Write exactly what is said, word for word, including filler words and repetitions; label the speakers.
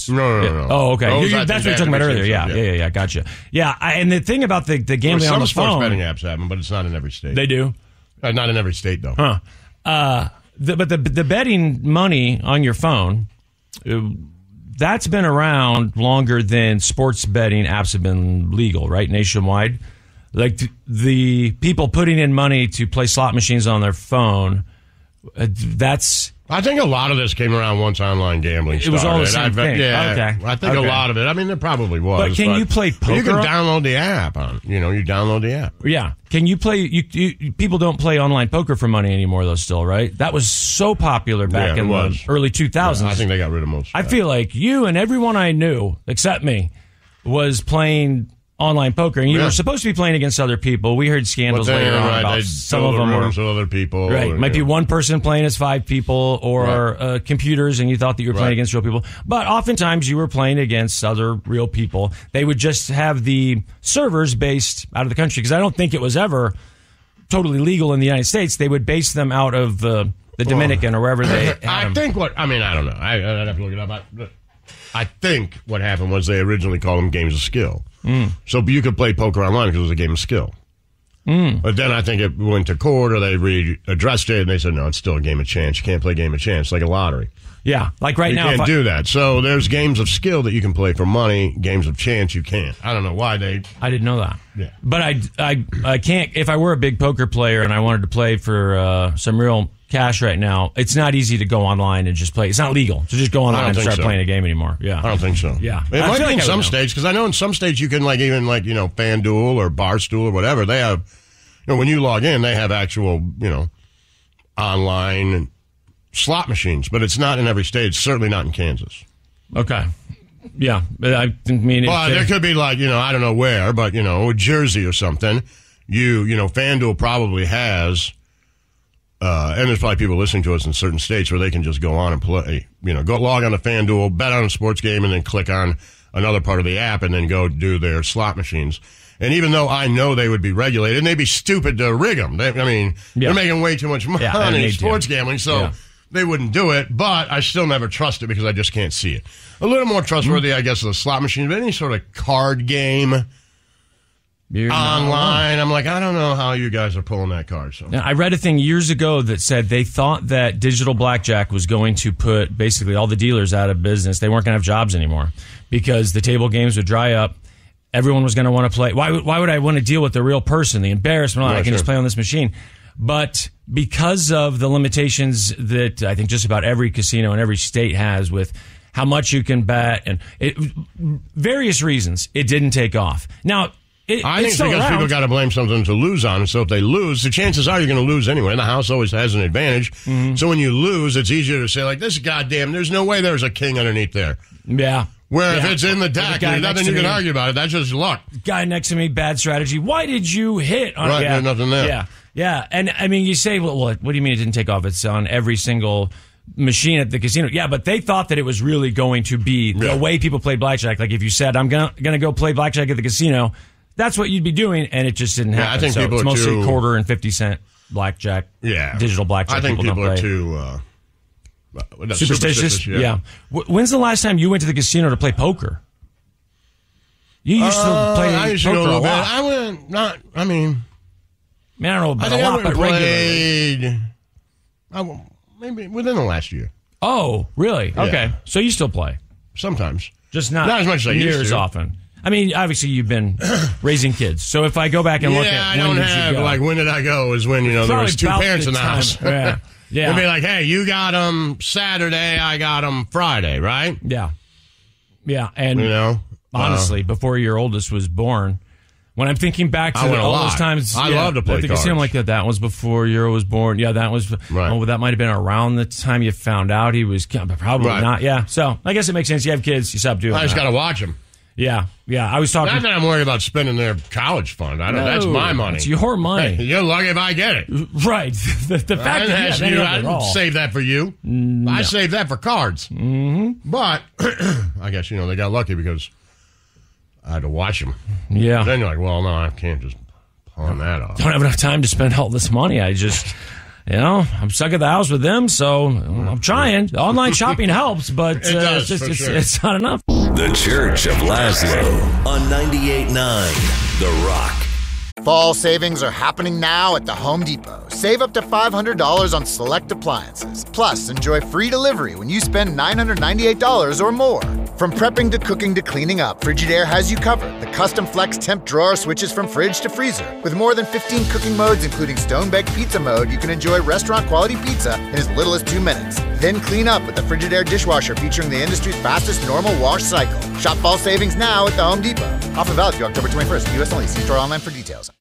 Speaker 1: apps.
Speaker 2: No, no,
Speaker 1: yeah.
Speaker 2: no. no.
Speaker 1: Oh, okay.
Speaker 2: Those,
Speaker 1: You, you, that's what you're talking about earlier. Yeah, yeah, yeah, yeah. Gotcha. Yeah, I, and the thing about the, the gambling
Speaker 2: well,
Speaker 1: on the
Speaker 2: some sports
Speaker 1: phone.
Speaker 2: betting apps have them, but it's not in every state.
Speaker 1: They do?
Speaker 2: Uh, not in every state, though.
Speaker 1: Huh. Uh, the, but the, the betting money on your phone, uh, that's been around longer than sports betting apps have been legal, right, nationwide? Like the, the people putting in money to play slot machines on their phone, uh, that's...
Speaker 2: I think a lot of this came around once online gambling started.
Speaker 1: It was all the same
Speaker 2: I've,
Speaker 1: thing.
Speaker 2: Yeah,
Speaker 1: okay.
Speaker 2: I think
Speaker 1: okay.
Speaker 2: a lot of it. I mean, there probably was.
Speaker 1: But can
Speaker 2: but,
Speaker 1: you play poker?
Speaker 2: You can download the app. On, you know, you download the app.
Speaker 1: Yeah. Can you play? You, you people don't play online poker for money anymore, though. Still, right? That was so popular back
Speaker 2: Yeah,
Speaker 1: in
Speaker 2: was.
Speaker 1: the early two thousands.
Speaker 2: Yeah, I think they got rid of most. Of
Speaker 1: I
Speaker 2: that.
Speaker 1: feel like you and everyone I knew, except me, was playing online poker, and you
Speaker 2: Yeah.
Speaker 1: were supposed to be playing against other people. We heard scandals
Speaker 2: But then,
Speaker 1: later on
Speaker 2: right,
Speaker 1: about
Speaker 2: they
Speaker 1: some
Speaker 2: fill
Speaker 1: of
Speaker 2: the
Speaker 1: them were
Speaker 2: rooms with other people.
Speaker 1: right.
Speaker 2: and,
Speaker 1: Might be
Speaker 2: yeah.
Speaker 1: one person playing as five people, or
Speaker 2: Right.
Speaker 1: uh, computers, and you thought that you were playing
Speaker 2: Right.
Speaker 1: against real people. But oftentimes you were playing against other real people. They would just have the servers based out of the country, because I don't think it was ever totally legal in the United States. They would base them out of uh, the Dominican or wherever they had
Speaker 2: I
Speaker 1: them.
Speaker 2: think what I mean. I don't know. I, I'd have to look it up. I, I think what happened was they originally called them games of skill.
Speaker 1: Mm.
Speaker 2: So you could play poker online because it was a game of skill.
Speaker 1: Mm.
Speaker 2: But then I think it went to court, or they readdressed it, and they said, no, it's still a game of chance. You can't play game of chance, like a lottery.
Speaker 1: Yeah, like right
Speaker 2: you
Speaker 1: now.
Speaker 2: You can't
Speaker 1: if I,
Speaker 2: do that. So there's games of skill that you can play for money. Games of chance you can't. I don't know why they...
Speaker 1: I didn't know that.
Speaker 2: Yeah.
Speaker 1: But I, I, I can't... If I were a big poker player and I wanted to play for uh, some real cash right now, it's not easy to go online and just play. It's not legal to just go online and start
Speaker 2: so.
Speaker 1: playing a game anymore. Yeah.
Speaker 2: I don't think so.
Speaker 1: Yeah.
Speaker 2: It
Speaker 1: I
Speaker 2: might
Speaker 1: feel
Speaker 2: be
Speaker 1: like
Speaker 2: in
Speaker 1: I
Speaker 2: some
Speaker 1: would know.
Speaker 2: states, because I know in some states you can, like, even, like, you know, FanDuel or Barstool or whatever, they have... You know, when you log in, they have actual, you know, online slot machines, but it's not in every state. It's certainly not in Kansas.
Speaker 1: Okay. Yeah. But I mean...
Speaker 2: Well,
Speaker 1: it,
Speaker 2: there could be, like, you know, I don't know where, but, you know, Jersey or something. You, you know, FanDuel probably has... Uh, and there's probably people listening to us in certain states where they can just go on and play, you know, go log on to FanDuel, bet on a sports game, and then click on another part of the app and then go do their slot machines. And even though I know they would be regulated, and they'd be stupid to rig them. They, I mean,
Speaker 1: Yeah.
Speaker 2: they're making way too much money
Speaker 1: Yeah, they
Speaker 2: in
Speaker 1: need
Speaker 2: sports
Speaker 1: to.
Speaker 2: gambling, so
Speaker 1: Yeah.
Speaker 2: they wouldn't do it. But I still never trust it because I just can't see it. A little more trustworthy,
Speaker 1: Mm-hmm.
Speaker 2: I guess, of the slot machines, but any sort of card game
Speaker 1: You're not
Speaker 2: online, I'm like, I don't know how you guys are pulling that card. So.
Speaker 1: Now, I read a thing years ago that said they thought that digital blackjack was going to put basically all the dealers out of business. They weren't going to have jobs anymore because the table games would dry up. Everyone was going to want to play. Why, why would I want to deal with the real person, the embarrassment? Oh,
Speaker 2: Yeah,
Speaker 1: I can
Speaker 2: sure.
Speaker 1: just play on this machine. But because of the limitations that I think just about every casino in every state has with how much you can bet and it, various reasons, it didn't take off. Now, It,
Speaker 2: I think it's because
Speaker 1: around.
Speaker 2: people got to blame something to lose on. So if they lose, the chances are you're going to lose anyway. The house always has an advantage.
Speaker 1: Mm-hmm.
Speaker 2: So when you lose, it's easier to say, like, this goddamn, there's no way there's a king underneath there.
Speaker 1: Yeah.
Speaker 2: Where
Speaker 1: Yeah.
Speaker 2: if it's in the
Speaker 1: There's a
Speaker 2: deck,
Speaker 1: guy
Speaker 2: there's
Speaker 1: next
Speaker 2: nothing
Speaker 1: to
Speaker 2: you can
Speaker 1: me.
Speaker 2: argue about it. That's just luck.
Speaker 1: Guy next to me, bad strategy. Why did you hit? On,
Speaker 2: Right,
Speaker 1: yeah,
Speaker 2: there's nothing there.
Speaker 1: Yeah, yeah. And I mean, you say, well, what, what do you mean it didn't take off? It's on every single machine at the casino. Yeah, but they thought that it was really going to be
Speaker 2: Yeah.
Speaker 1: the way people played blackjack. Like if you said, I'm gonna gonna go play blackjack at the casino, that's what you'd be doing, and it just didn't
Speaker 2: Yeah,
Speaker 1: happen.
Speaker 2: I think
Speaker 1: so
Speaker 2: people
Speaker 1: it's
Speaker 2: are
Speaker 1: mostly
Speaker 2: too-
Speaker 1: quarter and fifty cent blackjack.
Speaker 2: Yeah.
Speaker 1: digital blackjack.
Speaker 2: I think people,
Speaker 1: don't
Speaker 2: are
Speaker 1: play.
Speaker 2: too uh, uh,
Speaker 1: superstitious.
Speaker 2: yeah.
Speaker 1: yeah. W- When's the last time you went to the casino to play poker? You used
Speaker 2: Uh,
Speaker 1: to play
Speaker 2: I used to
Speaker 1: poker
Speaker 2: go a
Speaker 1: a
Speaker 2: little bit.
Speaker 1: lot.
Speaker 2: I went, not, I mean,
Speaker 1: I, mean, I don't know
Speaker 2: I
Speaker 1: about
Speaker 2: think
Speaker 1: a
Speaker 2: I
Speaker 1: lot,
Speaker 2: went
Speaker 1: but
Speaker 2: and
Speaker 1: regularly.
Speaker 2: played, I, w- maybe within the last year.
Speaker 1: Oh, really?
Speaker 2: Yeah.
Speaker 1: Okay. So you still play.
Speaker 2: Sometimes.
Speaker 1: Just not,
Speaker 2: Not as much as I
Speaker 1: near
Speaker 2: used
Speaker 1: as
Speaker 2: to.
Speaker 1: often. I mean, obviously you've been raising kids. So if I go back and
Speaker 2: Yeah,
Speaker 1: look at
Speaker 2: I
Speaker 1: when
Speaker 2: don't
Speaker 1: did you
Speaker 2: have,
Speaker 1: go,
Speaker 2: like, when did I go is when, you know, there
Speaker 1: Probably
Speaker 2: was two
Speaker 1: about
Speaker 2: parents
Speaker 1: the
Speaker 2: in the
Speaker 1: time-
Speaker 2: house.
Speaker 1: Yeah. Yeah.
Speaker 2: They'd be like, hey, you got them Saturday, I got them Friday, right?
Speaker 1: Yeah. Yeah. And
Speaker 2: You know?
Speaker 1: honestly, before your oldest was born, when I'm thinking back to
Speaker 2: I
Speaker 1: the,
Speaker 2: went a
Speaker 1: all
Speaker 2: lot.
Speaker 1: those times,
Speaker 2: I
Speaker 1: yeah,
Speaker 2: love to play
Speaker 1: at the casino, I'm
Speaker 2: cards.
Speaker 1: like that. That was before Euro was born. Yeah, that was.
Speaker 2: Right.
Speaker 1: Oh, that might have been around the time you found out he was. Probably
Speaker 2: Right.
Speaker 1: not. Yeah. So I guess it makes sense. You have kids, you stop doing.
Speaker 2: I just
Speaker 1: that.
Speaker 2: got to watch them.
Speaker 1: Yeah. Yeah. I was talking.
Speaker 2: Not that I'm worried about spending their college fund. I don't. That's
Speaker 1: No,
Speaker 2: my money.
Speaker 1: It's your money.
Speaker 2: Hey, you're lucky if I get it.
Speaker 1: Right. The, the fact
Speaker 2: I
Speaker 1: that
Speaker 2: didn't, ask
Speaker 1: yeah,
Speaker 2: you,
Speaker 1: they
Speaker 2: I
Speaker 1: have it
Speaker 2: didn't
Speaker 1: all.
Speaker 2: save that for you. I saved that for cards. Mm-hmm. But I guess, you know, they got lucky because I had to watch them.
Speaker 1: Yeah.
Speaker 2: Then you're like, well, no, I can't just pawn that off.
Speaker 1: Don't have enough time to spend all this money. I just, you know, I'm stuck at the house with them, so I'm trying. Online shopping helps, but
Speaker 2: It
Speaker 1: uh,
Speaker 2: does,
Speaker 1: it's, just,
Speaker 2: for
Speaker 1: it's,
Speaker 2: sure.
Speaker 1: it's not enough.
Speaker 3: The Church of Laszlo on ninety-eight point nine The Rock.
Speaker 4: Fall savings are happening now at the Home Depot. Save up to five hundred dollars on select appliances. Plus, enjoy free delivery when you spend nine hundred ninety-eight dollars or more. From prepping to cooking to cleaning up, Frigidaire has you covered. The custom flex temp drawer switches from fridge to freezer. With more than fifteen cooking modes, including stone-baked pizza mode, you can enjoy restaurant-quality pizza in as little as two minutes. Then clean up with the Frigidaire dishwasher featuring the industry's fastest normal wash cycle. Shop fall savings now at the Home Depot. Offer valid through October twenty-first. U S only. See store online for details.